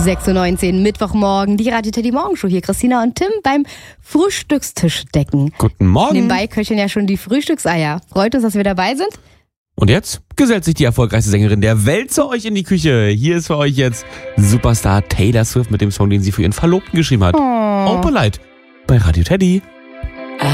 6.19 Uhr, Mittwochmorgen, die Radio Teddy Morgenshow. Hier Christina und Tim beim Frühstückstisch decken. Guten Morgen. Nebenbei köcheln ja schon die Frühstückseier. Freut uns, dass wir dabei sind. Und jetzt gesellt sich die erfolgreichste Sängerin der Welt zu euch in die Küche. Hier ist für euch jetzt Superstar Taylor Swift mit dem Song, den sie für ihren Verlobten geschrieben hat. Opalite bei Radio Teddy.